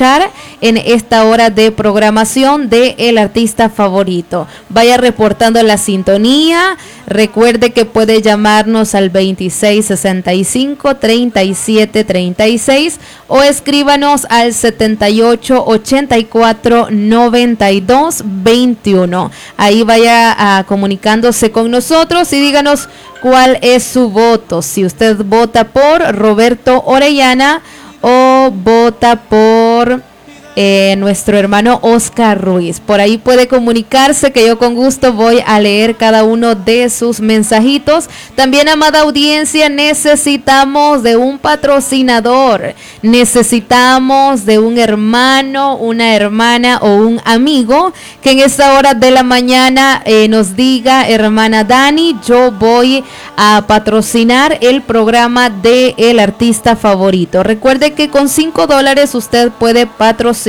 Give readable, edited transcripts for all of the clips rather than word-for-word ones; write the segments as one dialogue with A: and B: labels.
A: escuchar en esta hora de programación de El Artista Favorito. Vaya reportando la sintonía. Recuerde que puede llamarnos al 2665-3736 o escríbanos al 7884-9221. Ahí vaya comunicándose con nosotros y díganos cuál es su voto. Si usted vota por Roberto Orellana o vota por nuestro hermano Oscar Ruiz. Por ahí puede comunicarse, que yo con gusto voy a leer cada uno de sus mensajitos. También, amada audiencia, necesitamos de un patrocinador, necesitamos de un hermano, una hermana o un amigo que en esta hora de la mañana nos diga: hermana Dani, yo voy a patrocinar el programa de El Artista Favorito. Recuerde que con $5 usted puede patrocinar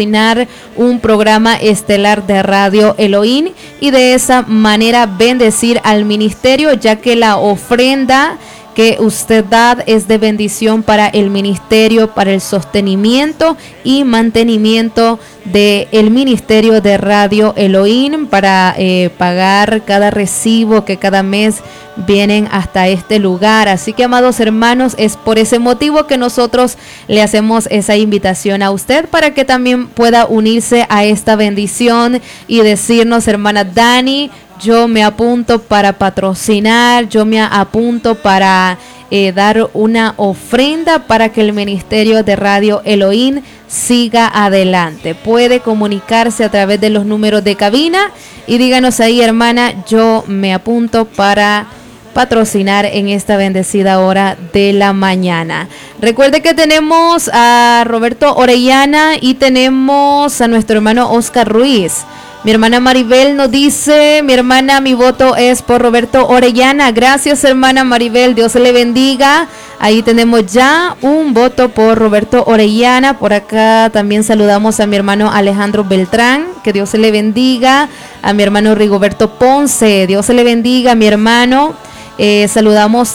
A: un programa estelar de Radio Elohim y de esa manera bendecir al ministerio, ya que la ofrenda que usted da es de bendición para el ministerio, para el sostenimiento y mantenimiento del ministerio de Radio Elohim, para pagar cada recibo que cada mes vienen hasta este lugar. Así que, amados hermanos, es por ese motivo que nosotros le hacemos esa invitación a usted para que también pueda unirse a esta bendición y decirnos: hermana Dani, yo me apunto para patrocinar, yo me apunto para dar una ofrenda para que el ministerio de Radio Elohim siga adelante. Puede comunicarse a través de los números de cabina y díganos ahí: hermana, yo me apunto para patrocinar en esta bendecida hora de la mañana. Recuerde que tenemos a Roberto Orellana y tenemos a nuestro hermano Oscar Ruiz. Mi hermana Maribel nos dice: mi hermana, mi voto es por Roberto Orellana. Gracias, hermana Maribel, Dios le bendiga. Ahí tenemos ya un voto por Roberto Orellana. Por acá también saludamos a mi hermano Alejandro Beltrán, que Dios le bendiga. A mi hermano Rigoberto Ponce, Dios le bendiga, mi hermano. Saludamos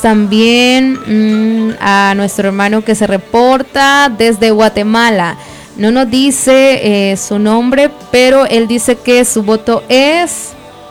A: también a nuestro hermano que se reporta desde Guatemala. No nos dice su nombre, pero él dice que su voto es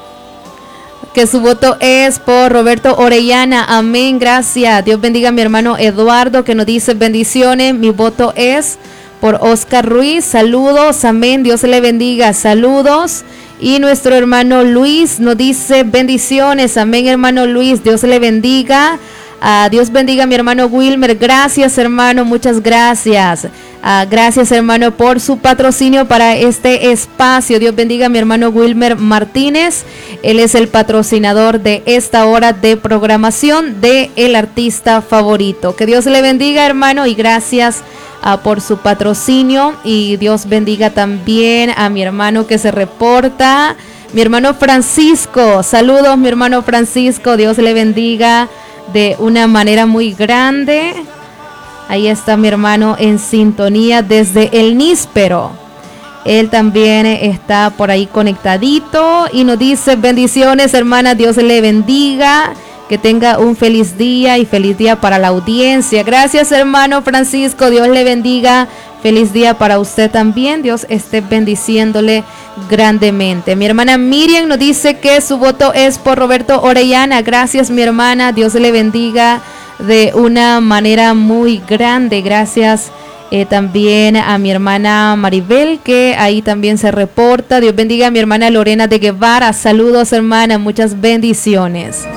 A: por Roberto Orellana. Amén, gracias. Dios bendiga a mi hermano Eduardo, que nos dice: bendiciones, mi voto es por Oscar Ruiz. Saludos, amén, Dios le bendiga, saludos. Y nuestro hermano Luis nos dice: bendiciones, amén, hermano Luis, Dios le bendiga. Dios bendiga a mi hermano Wilmer. Gracias, hermano, muchas gracias. Gracias, hermano, por su patrocinio para este espacio. Dios bendiga a mi hermano Wilmer Martínez. Él es el patrocinador de esta hora de programación de El Artista Favorito. Que Dios le bendiga, hermano, y gracias por su patrocinio. Y Dios bendiga también a mi hermano que se reporta, mi hermano Francisco. Saludos, mi hermano Francisco, Dios le bendiga de una manera muy grande. Ahí está mi hermano en sintonía desde el Níspero. Él también está por ahí conectadito y nos dice: bendiciones, hermana, Dios le bendiga. Que tenga un feliz día y feliz día para la audiencia. Gracias, hermano Francisco, Dios le bendiga. Feliz día para usted también. Dios esté bendiciéndole grandemente. Mi hermana Miriam nos dice que su voto es por Roberto Orellana. Gracias, mi hermana, Dios le bendiga de una manera muy grande. Gracias también a mi hermana Maribel, que ahí también se reporta. Dios bendiga a mi hermana Lorena de Guevara. Saludos, hermana, muchas bendiciones.